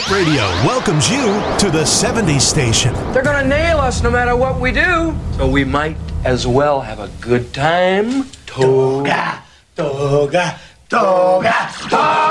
Hit Radio welcomes you to the 70s station. They're gonna nail us no matter what we do, so we might as well have a good time. Toga, toga, toga, toga.